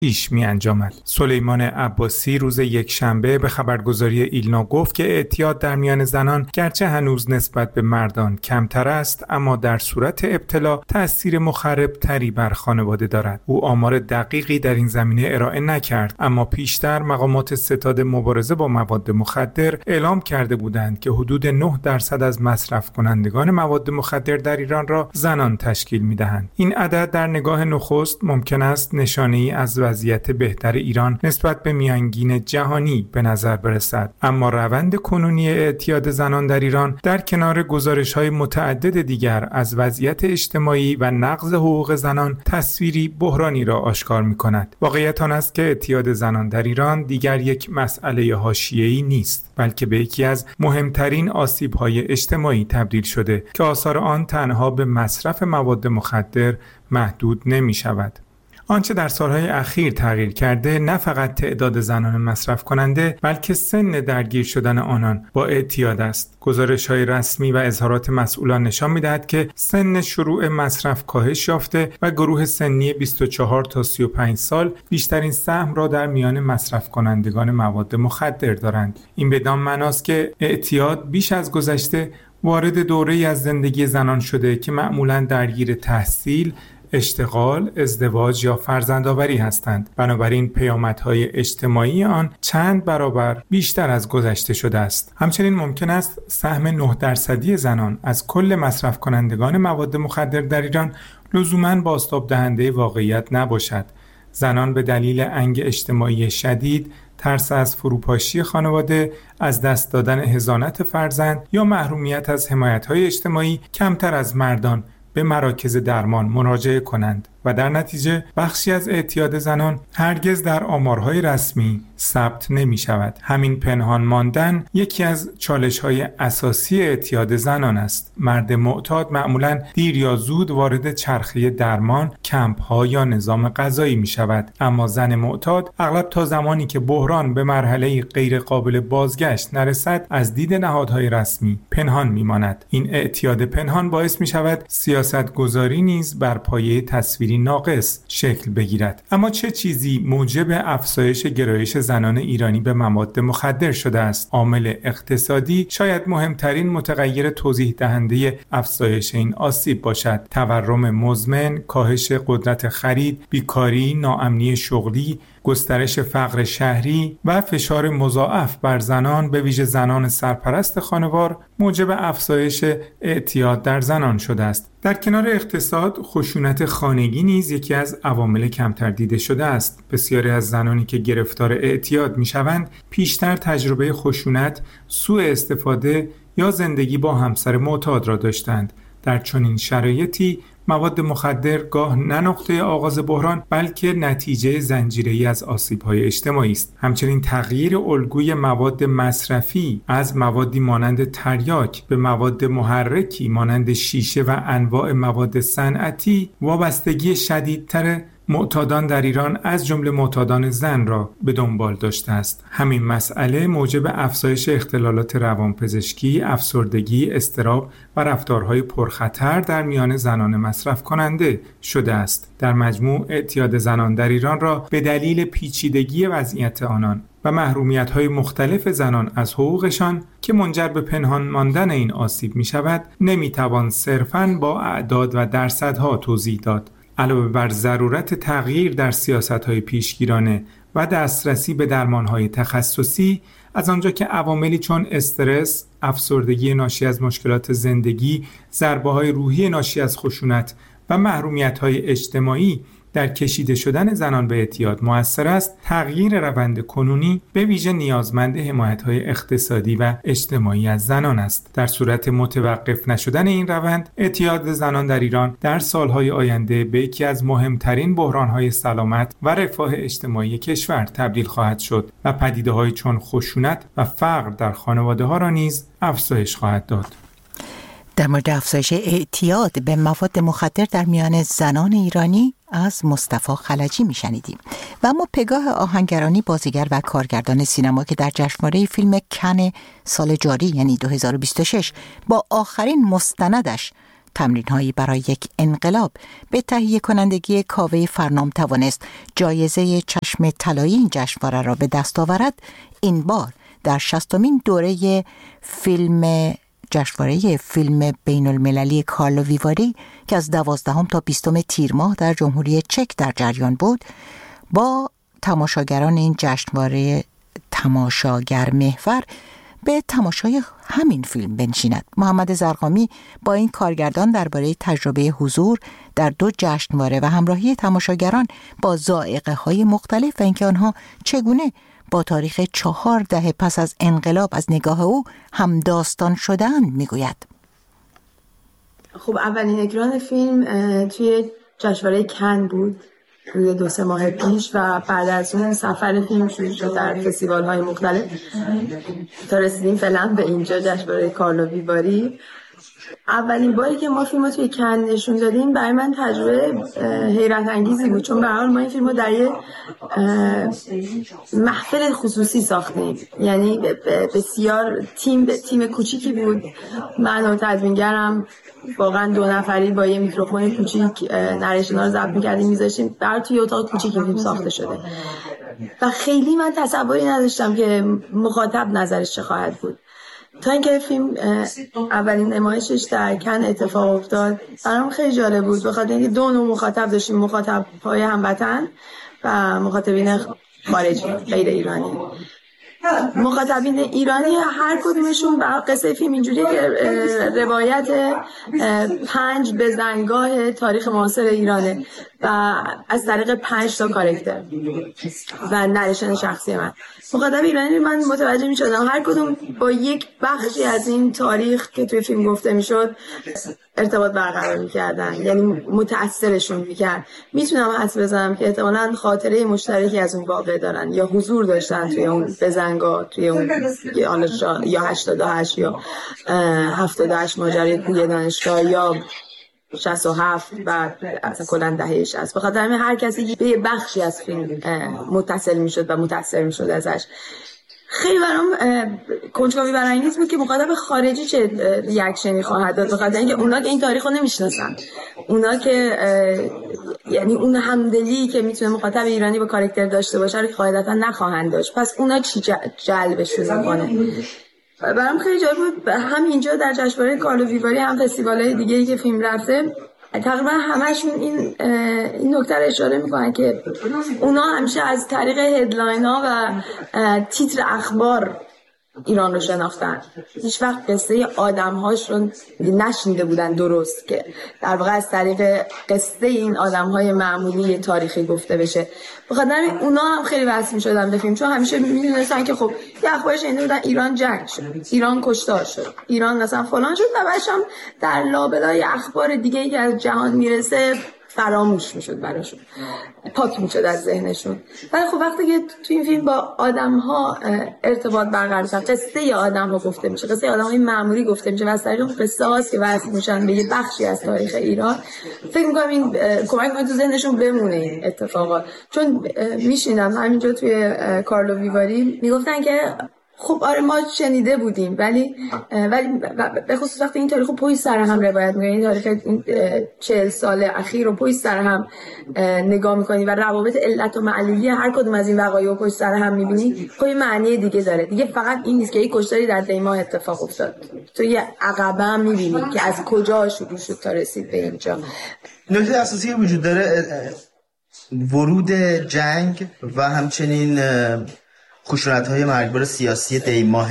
پیش می انجامد. سلیمان عباسی روز یکشنبه به خبرگزاری ایلنا گفت که اعتیاد در میان زنان گرچه هنوز نسبت به مردان کمتر است، اما در صورت ابتلا تأثیر مخرب تری بر خانواده دارد. او آمار دقیقی در این زمینه ارائه نکرد، اما پیشتر مقامات ستاد مبارزه با مواد مخدر اعلام کرده بودند که حدود 9% از مصرف کنندگان مواد مخدر در ایران را زنان تشکیل می‌دهند. این عدد در نگاه نخست ممکن است نشانه‌ای از وضعیت بهتر ایران نسبت به میانگین جهانی به نظر برسد، اما روند کنونی اعتیاد زنان در ایران در کنار گزارش‌های متعدد دیگر از وضعیت اجتماعی و نقض حقوق زنان تصویری بحرانی را آشکار می‌کند. واقعیت آن است که اعتیاد زنان در ایران دیگر یک مسئله حاشیه‌ای نیست، بلکه به یکی از مهمترین آسیب‌های اجتماعی تبدیل شده که آثار آن تنها به مصرف مواد مخدر محدود نمی‌شود. آنچه در سالهای اخیر تغییر کرده نه فقط تعداد زنان مصرف کننده، بلکه سن درگیر شدن آنان با اعتیاد است. گزارش‌های رسمی و اظهارات مسئولان نشان می‌دهد که سن شروع مصرف کاهش یافته و گروه سنی 24 تا 35 سال بیشترین سهم را در میان مصرف کنندگان مواد مخدر دارند. این بدان معناست که اعتیاد بیش از گذشته وارد دوره‌ای از زندگی زنان شده که معمولاً درگیر تحصیل، اشتغال، ازدواج یا فرزندآوری هستند. بنابراین پیامدهای اجتماعی آن چند برابر بیشتر از گذشته شده است. همچنین ممکن است سهم 9% زنان از کل مصرف کنندگان مواد مخدر در ایران لزوماً بازتاب دهنده واقعیت نباشد. زنان به دلیل انگ اجتماعی شدید، ترس از فروپاشی خانواده، از دست دادن حضانت فرزند یا محرومیت از حمایت‌های اجتماعی کمتر از مردان به مراکز درمان مراجعه کنند و در نتیجه بخشی از اعتیاد زنان هرگز در آمارهای رسمی ثبت نمی شود. همین پنهان ماندن یکی از چالش‌های اساسی اعتیاد زنان است. مرد معتاد معمولاً دیر یا زود وارد چرخه درمان، کمپ‌ها یا نظام غذایی می شود، اما زن معتاد اغلب تا زمانی که بحران به مرحله غیر قابل بازگشت نرسد از دید نهادهای رسمی پنهان می ماند. این اعتیاد پنهان باعث می شود سیاستگذاری نیز بر پایه تصویری ناقص شکل بگیرد. اما چه چیزی موجب افزایش گرایش زنان ایرانی به مواد مخدر شده است؟ عامل اقتصادی شاید مهمترین متغیر توضیح دهنده افزایش این آسیب باشد. تورم مزمن، کاهش قدرت خرید، بیکاری، ناامنی شغلی، گسترش فقر شهری و فشار مضاعف بر زنان به ویژه زنان سرپرست خانوار موجب افزایش اعتیاد در زنان شده است. در کنار اقتصاد، خشونت خانگی نیز یکی از عوامل کمتر دیده شده است. بسیاری از زنانی که گرفتار اعتیاد میشوند پیشتر تجربه خشونت، سوء استفاده یا زندگی با همسر معتاد را داشتند. در چنین شرایطی مواد مخدر گاه نه نقطه آغاز بحران بلکه نتیجه زنجیره‌ای از آسیب‌های اجتماعی است. همچنین تغییر الگوی مواد مصرفی از موادی مانند تریاک به مواد محرکی مانند شیشه و انواع مواد صنعتی وابستگی شدیدتر معتادان در ایران از جمله معتادان زن را به دنبال داشته است. همین مسئله موجب افزایش اختلالات روانپزشکی، افسردگی، اضطراب و رفتارهای پرخطر در میان زنان مصرف کننده شده است. در مجموع اعتیاد زنان در ایران را به دلیل پیچیدگی وضعیت آنان و محرومیت‌های مختلف زنان از حقوقشان که منجر به پنهان ماندن این آسیب می‌شود، نمی‌توان صرفاً با اعداد و درصدها توضیح داد. علاوه بر ضرورت تغییر در سیاست‌های پیشگیرانه و دسترسی به درمان‌های تخصصی، از آنجا که عواملی چون استرس، افسردگی ناشی از مشکلات زندگی، ضربه‌های روحی ناشی از خشونت و محرومیت‌های اجتماعی در کشیده شدن زنان به اعتیاد مؤثر است، تغییر روند کنونی به ویژه نیازمند حمایت‌های اقتصادی و اجتماعی از زنان است. در صورت متوقف نشدن این روند، اعتیاد زنان در ایران در سالهای آینده به یکی از مهمترین بحران‌های سلامت و رفاه اجتماعی کشور تبدیل خواهد شد و پدیده‌هایی چون خشونت و فقر در خانواده‌ها را نیز افزایش خواهد داد. در مورد افزایش اعتیاد به مواد مخدر در میان زنان ایرانی از مصطفی خلجی میشنیدیم. و اما پگاه آهنگرانی، بازیگر و کارگردان سینما که در جشنواره فیلم کن سال جاری یعنی 2026 با آخرین مستندش تمرین‌هایی برای یک انقلاب به تهیه کنندگی کاوه فرنام توانست جایزه چشم طلایی این جشنواره را به دست آورد، این بار در 60مین دوره جشنواره فیلم بین المللی کارلو ویواری که از 12 تا 20 تیر ماه در جمهوری چک در جریان بود، با تماشاگران این جشنواره تماشاگر محور به تماشای همین فیلم بنشیند. محمد زرقامی با این کارگردان درباره تجربه حضور در 2 جشنواره و همراهی تماشاگران با ذائقه‌های مختلف و اینکه آنها چگونه با تاریخ 4 دهه پس از انقلاب از نگاه او همداستان شده‌اند میگوید. خب اولین اکران فیلم توی جشنواره کن بود روی 2-3 ماه پیش و بعد از اون سفر فیلم شروع شد در فستیوال‌های مختلف تا رسیدیم فعلا به اینجا جشنواره کارلو ویواری. اولین باری که ما فیلم رو توی کن نشون دادیم برای من تجربه حیرت انگیزی بود، چون به هر حال ما این فیلم رو در یه محفل خصوصی ساختیم، یعنی بسیار تیم کوچیکی بود. من و تدوینگرم واقعا 2 نفری با یه میکروفون کوچیک نریشنا رو ضبط می‌کردیم می‌ذاشتیم توی اتاق کوچیکی فیلم ساخته شده و خیلی من تصوری نداشتم که مخاطب نظرش چه خواهد بود تا اینکه فیلم اولین نمایشش در کن اتفاق افتاد. برام خیلی جالب بود بخاطر اینکه 2 نوع مخاطب داشتیم، مخاطب‌های هموطن و مخاطبین خارجی غیر ایرانی. مخاطبین ایرانی هر کدومشون برای قصه فیلم اینجوریه که روایت 5 بزنگاه تاریخ معاصر ایرانه و از طریق 5 تا کاراکتر و نریشن شخصی من. مخاطب ایرانی من متوجه می شدم هر کدوم با یک بخشی از این تاریخ که توی فیلم گفته می شد ارتباط برقرار می کردن، یعنی متأثرشون می کرد. میتونم حدس بزنم که احتمالاً خاطره مشترکی از اون واقع دارن یا حضور داشتن توی اون بزنگاه، توی اون یا 88 یا 78 ماجرای کوی دانشگاه یا 67 و اصلا کلا دهه 60. بخاطر همین هر کسی به یه بخشی از فیلم متصل میشد و متاثر میشد ازش. خیلی برام کنجکاوی برانگیز بود که مخاطب خارجی چه ریاکشنی خواهد داد، بخاطر اینکه اونا که این تاریخ رو نمیشناسن، اونا که یعنی اون همدلی که میتونه مخاطب ایرانی با کاراکتر داشته باشه رو قاعدتا نخواهند داشت. پس اونا چی جلبشون میکنه؟ برام خیلی جالب بود. هم اینجا در جشنواره کارلو ویواری هم فستیوال‌های دیگه‌ای که فیلم رفته تقریبا همشون این نکته رو اشاره میکنن که اونا همیشه از طریق هدلاین‌ها و تیتر اخبار ایران رو شناختن، هیچ وقت قصه آدم‌هاش رو نشنیده بودن درست، که در واقع از طریق قصه این آدم‌های معمولی تاریخی گفته بشه. بخاطر اونا هم خیلی وصل می‌شدن به فیلم، چون همیشه می‌دونستن که خب یه اخبار شنیده بودن ایران جنگ شد، ایران کشتار شد، ایران مثلا فلان شد و بعدش هم در لابلای اخبار دیگه‌ای که از جهان میرسه فراموش میشد براشون، پاک میشد از ذهنشون. ولی خب وقتی که تو این فیلم با آدم‌ها ارتباط برقرار میشه، قصه آدم‌ها گفته میشه، قصه آدم‌های معمولی گفته میشه و از طریق اون قصه هاست که وصل میشن به یه بخشی از تاریخ ایران، فکر می‌کنم این کمک می‌کنه تو ذهنشون بمونه این اتفاقات. چون میشینم همینجا توی کارلو ویواری میگفتن که خب آره ما شنیده بودیم، ولی به خصوص وقتی این تاریخ رو پشت سر هم روایت می‌کنی، این تاریخ 40 سال اخیر رو پشت سر هم نگاه می‌کنی و روابط علت و معلولی هر کدوم از این وقایع رو پشت سر هم می‌بینی، خب یه معنی دیگه داره. دیگه فقط این نیست که یک کشتاری در دیماه اتفاق افتاد، تو یه عقبه هم می‌بینی که از کجا شروع شد تا رسید به اینجا. نکته اساسی وجود داره ورود جنگ و همچنین خشونت‌های مرگبار سیاسی دیماه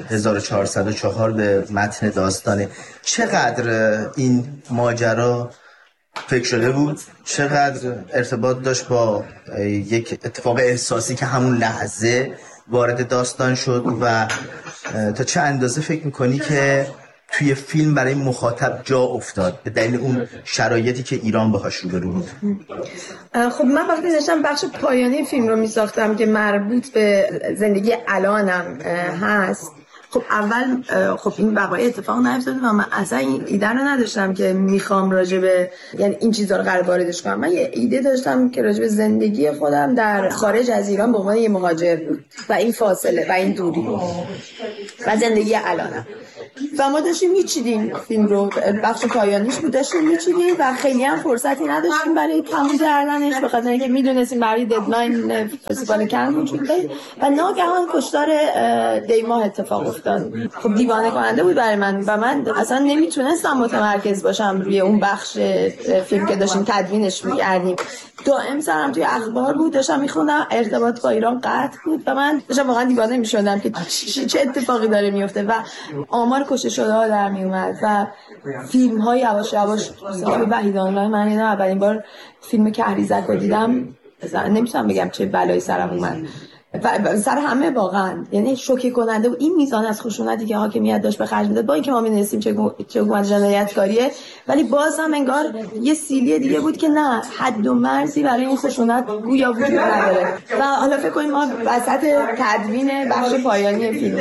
1404 به متن داستانه. چقدر این ماجرا فکر شده بود؟ چقدر ارتباط داشت با یک اتفاق احساسی که همون لحظه وارد داستان شد و تا چه اندازه فکر می‌کنی که توی فیلم برای مخاطب جا افتاد به دلیل اون شرایطی که ایران باهاش روبرو بود؟ خب من وقتی داشتم بخش پایانی فیلم رو می‌ساختم که مربوط به زندگی الانم هست، خب اول خب این وقایع اتفاق نیفتاد و من اصلا این ایده رو نداشتم که میخوام راجبه یعنی این چیزا رو قرار واردش کنم. من یه ایده داشتم که راجبه زندگی خودم در خارج از ایران به عنوان یه مهاجر بود و این فاصله و این دوری و زندگی الانم. و ما داشتیم میچیدیم فیلم رو، بخش پایانیش بود داشتیم میچیدیم و خیلی هم فرصتی نداشتیم برای تموم کردنش، به خاطر اینکه میدونستیم برای ددلاین فستیوال کن وجود داره و ناگهان کشتار دی ماه اتفاق افتاد. خب دیوانه کننده بود برای من و من اصلا نمیتونستم متمرکز باشم روی اون بخش فیلم که داشتیم تدوینش می‌کردیم. دائم سرم توی اخبار بود، داشتم میخوندم ارتباط با ایران قطع بود و من داشتم واقعا دیوانه میشدم که چه اتفاقی داره میفته و آمار کشته شده ها در میومد و فیلم های یواش یواش به وحیدان من اینا اولین بار فیلم کهریزک رو دیدم، نمیتونم بگم چه بلایی سرم اومد و سر همه واقعا، یعنی شوکه کننده و این میزان از خشونتی که حاکمیت داشت به خرج میداد، با اینکه ما می‌دونستیم چه حکومت جنایتکاریه، ولی باز هم انگار یه سیلی دیگه بود که نه، حد و مرزی برای این خشونت گویا وجود نداره. و حالا فکر کنیم ما وسط تدوین بخش پایانی فیلم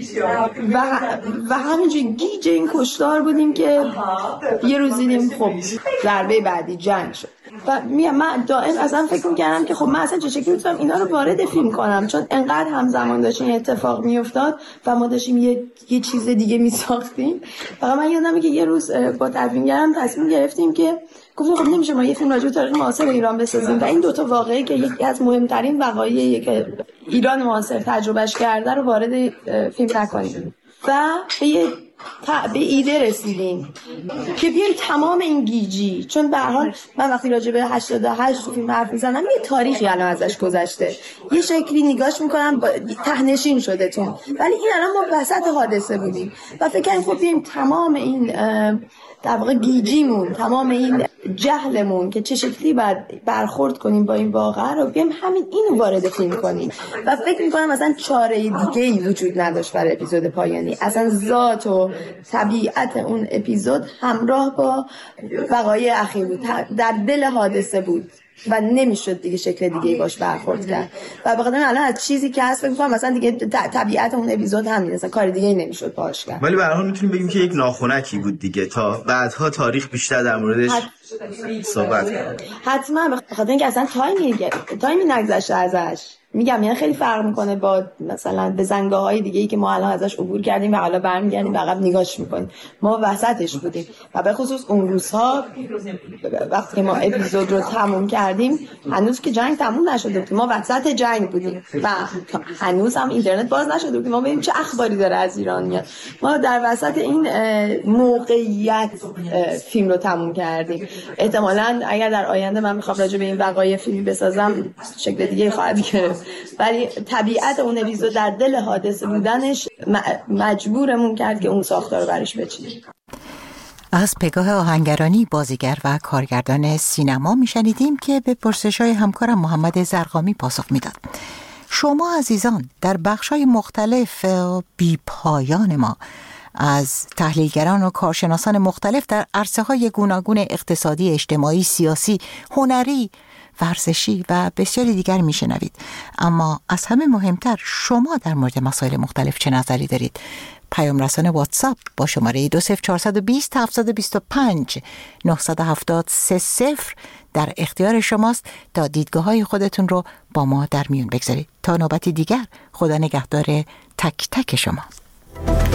و همینجوری گیج این کشتار بودیم که یه روز دیدیم خب ضربه بعدی جنگ شد و من دائم اصلا فکر می‌کردم که خب من اصلا چه شکلی می‌تونم اینا رو وارد فیلم کنم، چون انقدر همزمان داشت این اتفاق میافتاد و ما داشتیم یه چیز دیگه میساختیم. فقط من یادمه که یه روز با تدوینگرم تصمیم گرفتیم که گفتیم خب نمیشه ما یه فیلم راجع به تاریخ معاصر ایران بسازیم و این دوتا واقعه که یکی از مهمترین وقایعی که ایران معاصر تجربهش کرده رو وارد فیلم نکنیم و به ایده رسیدیم که بیایم تمام این گیجی، چون به هر حال من وقتی راجع به 88 فیلم حرف میزنم یه تاریخی الان ازش گذشته، یه شکلی نگاش میکنم تهنشین شده تون، ولی این الان ما وسط حادثه بودیم و فکر کنم خب بیایم تمام این در واقع گیجیمون، تمام این جهلمون که چه شکلی باید برخورد کنیم با این واقعه رو بیایم همین اینو وارد فیلم کنیم و فکر میکنم اصلا چاره دیگه‌ای وجود نداشت برای اپیزود پایانی، اصلا ذات و طبیعت اون اپیزود همراه با وقایع اخیر بود، در دل حادثه بود و نمیشد دیگه شکل دیگه باش برخورد کرد و بخاطر الان از چیزی که هست فکر می‌کنم مثلا دیگه طبیعت اون اپیزود همین، مثلا کار دیگه ای نمیشد باش کرد. ولی به هر حال میتونیم بگیم که یک ناخنکی بود دیگه، تا بعدها تاریخ بیشتر در موردش صحبت کنه. حتما به خاطر اینکه اصلا تایمی نگذشته ازش. میگم یعنی خیلی فرق میکنه با مثلا به زنگاه‌های دیگه‌ای که ما الان ازش عبور کردیم و حالا برمیگردیم عقب نگاش میکنیم. ما وسطش بودیم و به خصوص اون روزها وقتی که ما اپیزود رو تموم کردیم هنوز که جنگ تموم نشده بود، ما وسط جنگ بودیم و هنوز هم اینترنت باز نشده بود ما ببینیم چه اخباری داره از ایران میاد. ما در وسط این موقعیت فیلم رو تموم کردیم. احتمالاً اگر در آینده من میخوام راجع به این وقایع فیلمی بسازم شکل دیگه خواهد گرفت، ولی طبیعت اون اپیزود در دل حادثه بودنش مجبورمون کرد که اون ساختار رو برش بچینیم. از پگاه آهنگرانی، بازیگر و کارگردان سینما میشنیدیم که به پرسش‌های همکارم محمد زرقامی پاسخ میداد. شما عزیزان در بخش‌های مختلف بی پایان ما از تحلیلگران و کارشناسان مختلف در عرصه‌های گوناگون اقتصادی، اجتماعی، سیاسی، هنری، ورزشی و بسیاری دیگر میشنوید. اما از همه مهمتر شما در مورد مسائل مختلف چه نظری دارید؟ پیام رسان واتساپ با شماره 20420 725 970 در اختیار شماست تا دیدگاه‌های خودتون رو با ما در میون بگذارید. تا نوبتی دیگر، خدا نگهدار تک تک شما.